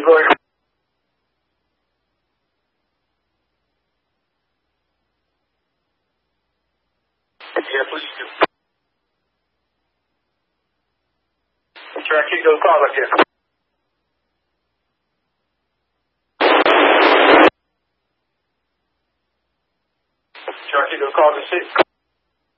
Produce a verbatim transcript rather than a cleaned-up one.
going. Yeah, please do. Track Eagle, call again. Track Eagle, call to six.